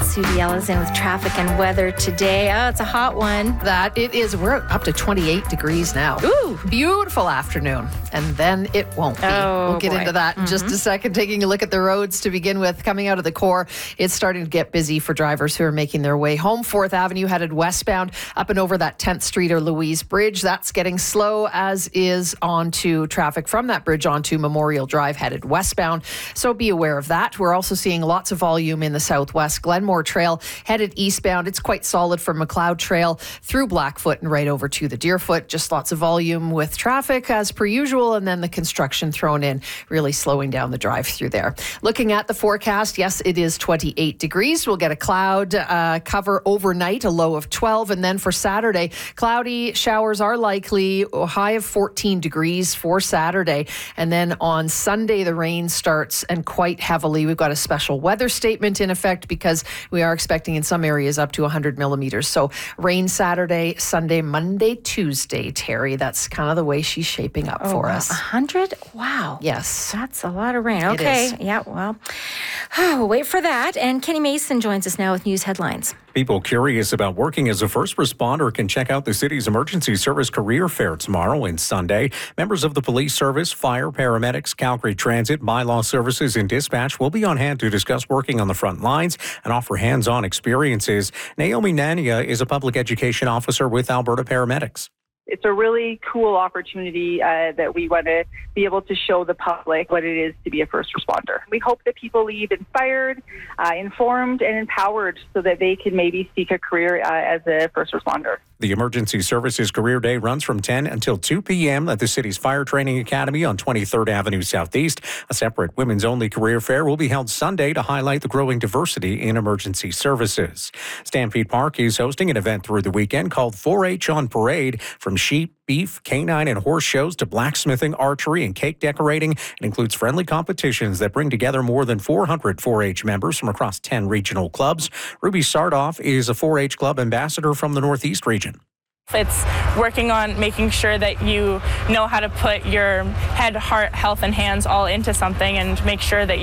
Susie Ellis in with traffic and weather today. Oh, it's a hot one. That it is. We're up to 28 degrees now. Ooh. Beautiful afternoon. And then it won't be. Oh, we'll get boy. into that in just a second. Taking a look at the roads to begin with. Coming out of the core, it's starting to get busy for drivers who are making their way home. 4th Avenue headed westbound up and over that 10th Street or Louise Bridge. That's getting slow, as is onto traffic from that bridge onto Memorial Drive headed westbound. So be aware of that. We're also seeing lots of volume in the southwest. Glenmore Trail headed eastbound. It's quite solid from McLeod Trail through Blackfoot and right over to the Deerfoot. Just lots of volume with traffic as per usual, and then the construction thrown in, really slowing down the drive through there. Looking at the forecast, yes, it is 28 degrees. We'll get a cloud cover overnight, a low of 12, and then for Saturday, cloudy showers are likely, a high of 14 degrees for Saturday. And then on Sunday, the rain starts and quite heavily. We've got a special weather statement in effect because we are expecting in some areas up to 100 millimeters. So rain Saturday, Sunday, Monday, Tuesday, Terry. That's kind of the way she's shaping up for us. 100? Wow. Yes. That's a lot of rain. It Okay. is. Yeah, well, we'll wait for that. And Kenny Mason joins us now with news headlines. People curious about working as a first responder can check out the city's emergency service career fair tomorrow and Sunday. Members of the police service, fire, paramedics, Calgary Transit, bylaw services, and dispatch will be on hand to discuss working on the front lines and offer hands-on experiences. Naomi Nania is a public education officer with Alberta Paramedics. It's a really cool opportunity that we want to be able to show the public what it is to be a first responder. We hope that people leave inspired, informed, and empowered so that they can maybe seek a career as a first responder. The Emergency Services Career Day runs from 10 until 2 p.m. at the city's Fire Training Academy on 23rd Avenue Southeast. A separate women's-only career fair will be held Sunday to highlight the growing diversity in emergency services. Stampede Park is hosting an event through the weekend called 4-H on Parade. From sheep, beef, canine, and horse shows to blacksmithing, archery, and cake decorating. It includes friendly competitions that bring together more than 400 4-H members from across 10 regional clubs. Ruby Sardoff is a 4-H club ambassador from the Northeast region. It's working on making sure that you know how to put your head, heart, health, and hands all into something and make sure that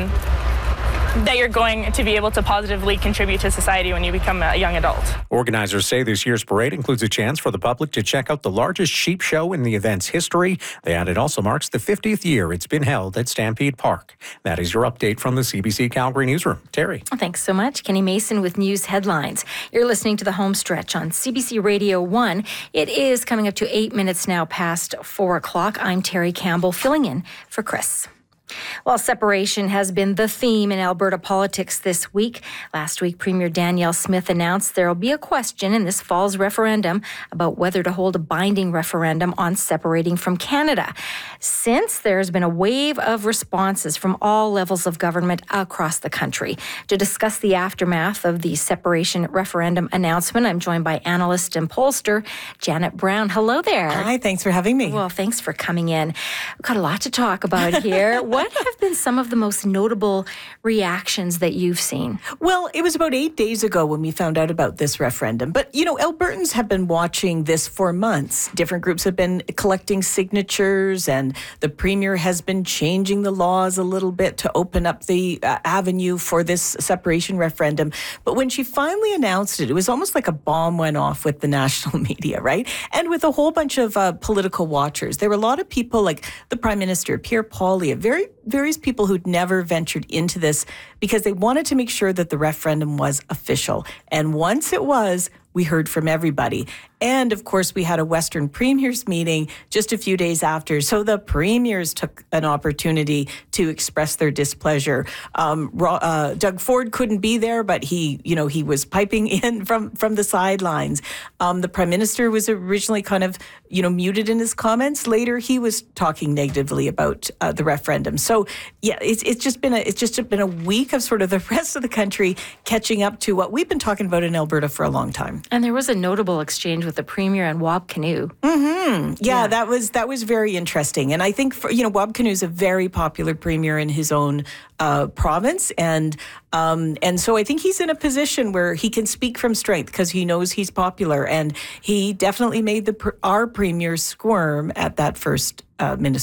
you're going to be able to positively contribute to society when you become a young adult. Organizers say this year's parade includes a chance for the public to check out the largest sheep show in the event's history. They add it also marks the 50th year it's been held at Stampede Park. That is your update from the CBC Calgary Newsroom. Terry. Thanks so much. Kenny Mason with news headlines. You're listening to The Home Stretch on CBC Radio 1. It is coming up to 8 minutes now past 4 o'clock. I'm Terry Campbell, filling in for Chris. Well, separation has been the theme in Alberta politics this week. Last week, Premier Danielle Smith announced there will be a question in this fall's referendum about whether to hold a binding referendum on separating from Canada. Since there's been a wave of responses from all levels of government across the country. To discuss the aftermath of the separation referendum announcement, I'm joined by analyst and pollster Janet Brown. Hello there. Hi, thanks for having me. Well, thanks for coming in. We've got a lot to talk about here. What have been some of the most notable reactions that you've seen? Well, it was about 8 days ago when we found out about this referendum. But, you know, Albertans have been watching this for months. Different groups have been collecting signatures, and the Premier has been changing the laws a little bit to open up the avenue for this separation referendum. But when she finally announced it, it was almost like a bomb went off with the national media, right? And with a whole bunch of political watchers. There were a lot of people like the Prime Minister, Pierre Poilievre, various people who'd never ventured into this because they wanted to make sure that the referendum was official. And once it was, we heard from everybody. And of course, we had a Western Premiers meeting just a few days after. So the Premiers took an opportunity to express their displeasure. Doug Ford couldn't be there, but he was piping in from the sidelines. The Prime Minister was originally kind of, muted in his comments. Later, he was talking negatively about the referendum. So yeah, it's just been a week of sort of the rest of the country catching up to what we've been talking about in Alberta for a long time. And there was a notable exchange with the Premier and Wab Kinew. Mm-hmm. Yeah, that was very interesting. And I think, Wab Kinew is a very popular Premier in his own province. And so I think he's in a position where he can speak from strength because he knows he's popular. And he definitely made our Premier squirm at that first minister.